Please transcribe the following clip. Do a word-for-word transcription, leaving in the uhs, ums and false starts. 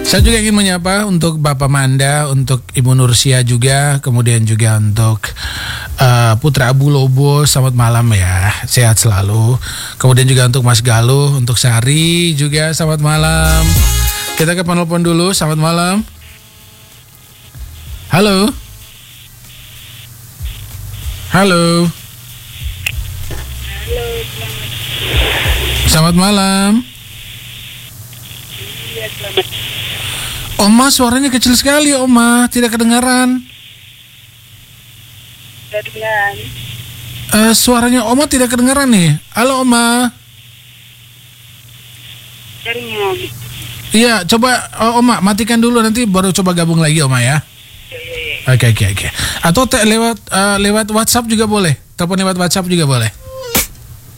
Saya juga ingin menyapa untuk Bapak Manda, untuk Ibu Nursia juga, kemudian juga untuk uh, Putra Abu Lobo. Selamat malam ya, sehat selalu. Kemudian juga untuk Mas Galuh, untuk Sari juga selamat malam. Kita ke penelpon dulu, selamat malam. Halo. Halo. Halo, selamat. Selamat malam. Iya, selamat. Oma, suaranya kecil sekali, Oma. Tidak kedengaran. Tidak dengar. Uh, suaranya Oma tidak kedengaran nih. Halo, Oma. Dengar. Iya, coba uh, Oma matikan dulu, nanti baru coba gabung lagi, Oma ya. Oke, oke, oke. Atau te- lewat uh, lewat WhatsApp juga boleh. Telepon lewat WhatsApp juga boleh.